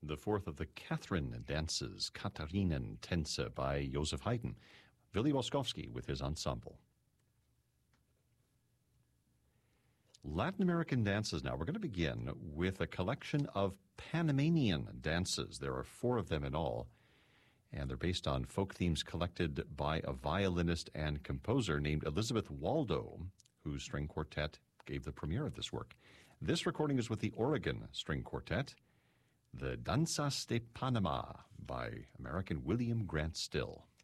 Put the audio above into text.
the fourth of the Catherine dances, Katharinentänze by Joseph Haydn. Willi Boskowski with his ensemble. Latin American dances now. We're going to begin with a collection of Panamanian dances. There are 4 of them in all, and they're based on folk themes collected by a violinist and composer named Elizabeth Waldo, whose string quartet gave the premiere of this work. This recording is with the Oregon String Quartet, the Danzas de Panama by American William Grant Still.